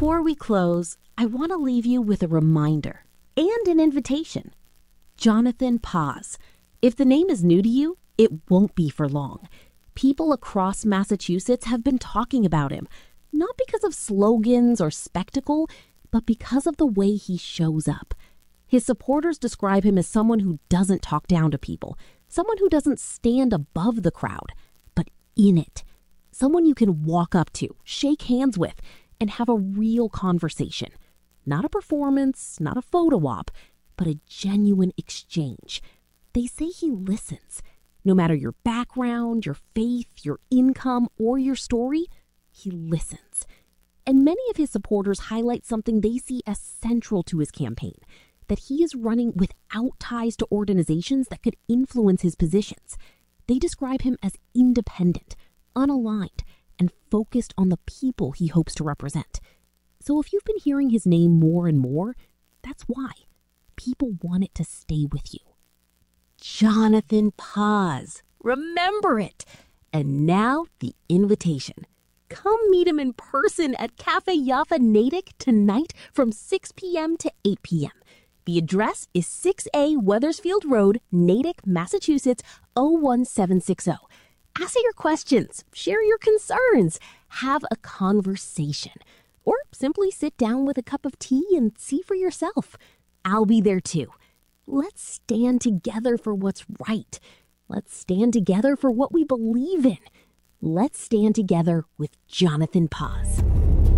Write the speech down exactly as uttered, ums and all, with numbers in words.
Before we close, I want to leave you with a reminder and an invitation. Jonathan Paz. If the name is new to you, it won't be for long. People across Massachusetts have been talking about him, not because of slogans or spectacle, but because of the way he shows up. His supporters describe him as someone who doesn't talk down to people, someone who doesn't stand above the crowd, but in it. Someone you can walk up to, shake hands with, and have a real conversation. Not a performance, not a photo op, but a genuine exchange. They say he listens. No matter your background, your faith, your income, or your story, he listens. And many of his supporters highlight something they see as central to his campaign, that he is running without ties to organizations that could influence his positions. They describe him as independent, unaligned, and focused on the people he hopes to represent. So if you've been hearing his name more and more, that's why. People want it to stay with you. Jonathan Paz. Remember it. And now the invitation. Come meet him in person at Cafe Jaffa Natick tonight from six p.m. to eight p.m. The address is six A Wethersfield Road, Natick, Massachusetts, oh one seven six oh. Ask your questions, share your concerns, have a conversation, or simply sit down with a cup of tea and see for yourself. I'll be there too. Let's stand together for what's right. Let's stand together for what we believe in. Let's stand together with Jonathan Paz.